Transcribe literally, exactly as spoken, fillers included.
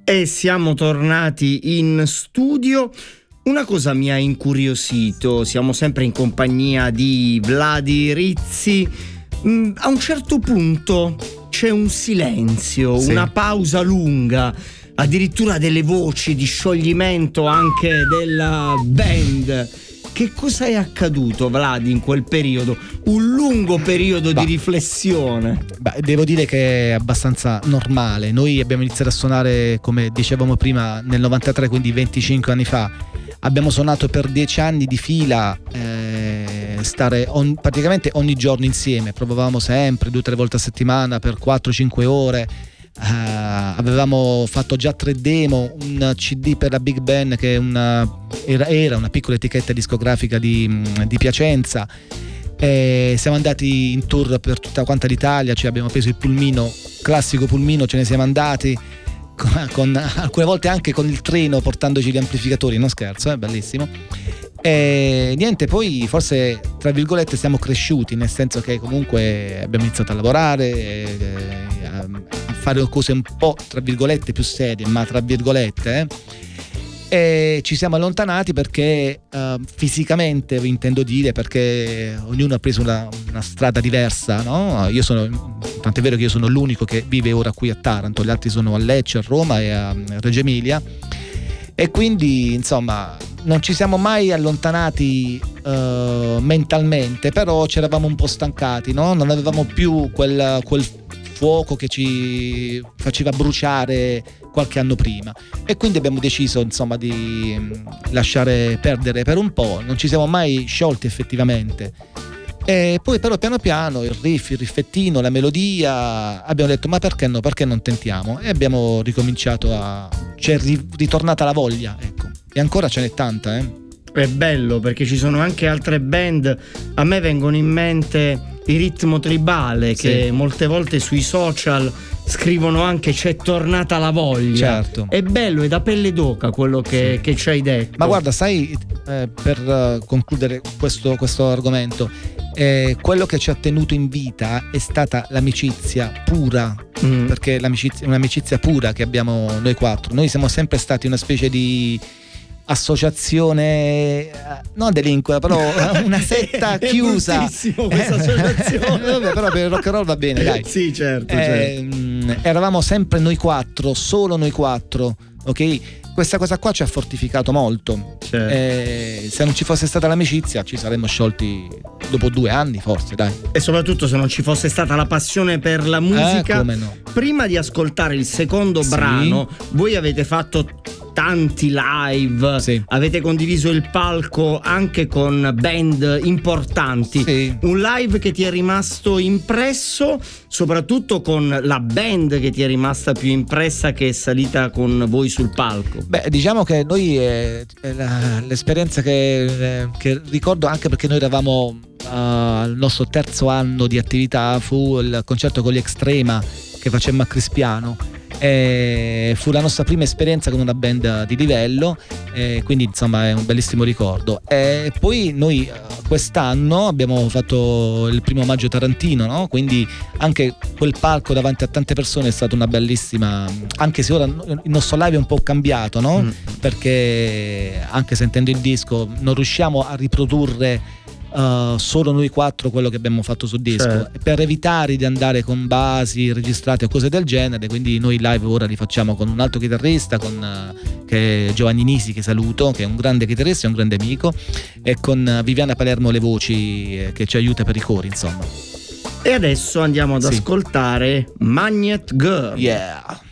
E siamo tornati in studio. Una cosa mi ha incuriosito, siamo sempre in compagnia di Vladi Rizzi. Mm, a un certo punto c'è un silenzio, sì. Una pausa lunga, addirittura delle voci di scioglimento anche della band. Che cosa è accaduto, Vladi, in quel periodo? Un lungo periodo bah. di riflessione. Beh, devo dire che è abbastanza normale. Noi abbiamo iniziato a suonare, come dicevamo prima, nel novantatré, quindi venticinque anni fa. Abbiamo suonato per dieci anni di fila, eh, stare on, praticamente ogni giorno insieme. Provavamo sempre, due o tre volte a settimana per quattro cinque ore. Uh, avevamo fatto già tre demo, un C D per la Big Ben, che è una, era, era una piccola etichetta discografica di, di Piacenza, e siamo andati in tour per tutta quanta l'Italia, cioè abbiamo preso il pulmino, classico pulmino, ce ne siamo andati con, con, alcune volte anche con il treno portandoci gli amplificatori, non scherzo, è eh, bellissimo. E niente, poi forse tra virgolette siamo cresciuti, nel senso che comunque abbiamo iniziato a lavorare, eh, a fare cose un po' tra virgolette più serie, ma tra virgolette, eh, e ci siamo allontanati perché uh, fisicamente, intendo dire, perché ognuno ha preso una, una strada diversa, no? Io sono, tant'è vero che io sono l'unico che vive ora qui a Taranto, gli altri sono a Lecce, a Roma e a Reggio Emilia, e quindi insomma non ci siamo mai allontanati uh, mentalmente, però ci eravamo un po' stancati, no? Non avevamo più quel, quel fuoco che ci faceva bruciare qualche anno prima, e quindi abbiamo deciso insomma di lasciare perdere per un po'. Non ci siamo mai sciolti effettivamente, e poi però piano piano il riff, il riffettino, la melodia, abbiamo detto ma perché no, perché non tentiamo, e abbiamo ricominciato a, c'è ritornata la voglia, ecco. E ancora ce n'è tanta, eh. È bello perché ci sono anche altre band. A me vengono in mente i Ritmo Tribale, sì, che molte volte sui social scrivono anche c'è tornata la voglia. Certo. È bello, è da pelle d'oca quello che, sì, che ci hai detto. Ma guarda, sai, eh, per uh, concludere questo, questo argomento, eh, quello che ci ha tenuto in vita è stata l'amicizia pura, mm. perché l'amicizia è un'amicizia pura che abbiamo noi quattro. Noi siamo sempre stati una specie di associazione, non delinqua, però una setta chiusa. Questa associazione. Vabbè, però per il rock and roll va bene, dai. Sì, certo, eh, certo. Eravamo sempre noi quattro, solo noi quattro, ok? Questa cosa qua ci ha fortificato molto. Certo. Eh, se non ci fosse stata l'amicizia ci saremmo sciolti dopo due anni forse, dai. E soprattutto se non ci fosse stata la passione per la musica. Eh, come no. Prima di ascoltare il secondo, sì, brano, voi avete fatto tanti live, sì, avete condiviso il palco anche con band importanti, sì. Un live che ti è rimasto impresso, soprattutto con la band che ti è rimasta più impressa, che è salita con voi sul palco? Beh, diciamo che noi è, è la, l'esperienza che, eh, che ricordo, anche perché noi eravamo uh, al nostro terzo anno di attività, fu il concerto con gli Extrema che facemmo a Crispiano. E fu la nostra prima esperienza con una band di livello, e quindi insomma è un bellissimo ricordo. E poi noi quest'anno abbiamo fatto il primo maggio tarantino, no? Quindi anche quel palco davanti a tante persone è stata una bellissima, anche se ora il nostro live è un po' cambiato, no? Mm. Perché anche sentendo il disco non riusciamo a riprodurre Uh, solo noi quattro quello che abbiamo fatto sul disco, certo, per evitare di andare con basi registrate o cose del genere. Quindi noi live ora li facciamo con un altro chitarrista, con uh, che è Giovanni Nisi, che saluto, che è un grande chitarrista e un grande amico, e con uh, Viviana Palermo le voci, eh, che ci aiuta per i cori, insomma. E adesso andiamo ad, sì, ascoltare Magnet Girl. Yeah.